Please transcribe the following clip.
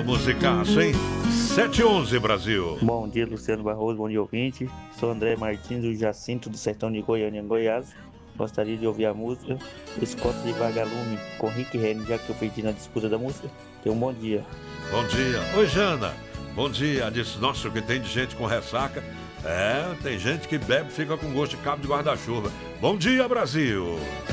Belo musicaço, hein? 7h11, Brasil. Bom dia, Luciano Barroso, bom dia, ouvinte. Sou André Martins, do Jacinto, do sertão de Goiânia, Goiás. Gostaria de ouvir a música Escote de Vagalume, com Rick Renner, já que eu perdi na disputa da música. Tenha um bom dia. Bom dia. Oi, Jana. Bom dia. Disse, nossa, o que tem de gente com ressaca. Tem gente que bebe e fica com gosto de cabo de guarda-chuva. Bom dia, Brasil.